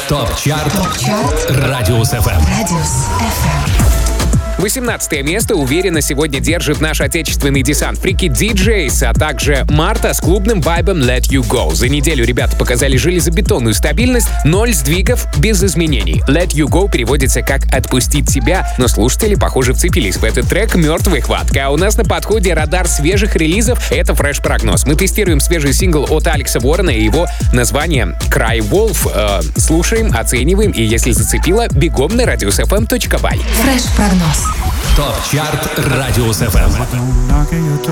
ТОП-чарт Радиус ФМ. 18 место уверенно сегодня держит наш отечественный десант Freaky DJs, а также Марта с клубным вайбом Let You Go. За неделю ребята показали железобетонную стабильность, 0 сдвигов, без изменений. Let You Go переводится как «отпустить себя», но слушатели, похоже, вцепились в этот трек мертвой хваткой. А у нас на подходе радар свежих релизов — это фреш-прогноз. Мы тестируем свежий сингл от Алекса Уоррена и его название Cry Wolf. Слушаем, оцениваем, и если зацепило, бегом на radiusfm.by. Фреш-прогноз. ТОП-чарт Радиус ФМ.